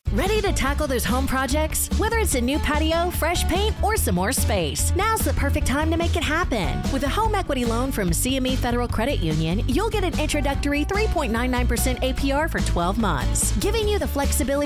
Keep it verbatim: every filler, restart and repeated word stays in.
Ready to tackle those home projects? Whether it's a new patio, fresh paint, or some more space, now's the perfect time to make it happen. With a home equity loan from C M E Federal Credit Union, you'll get an introductory three point nine nine percent A P R for twelve months, giving you the flexibility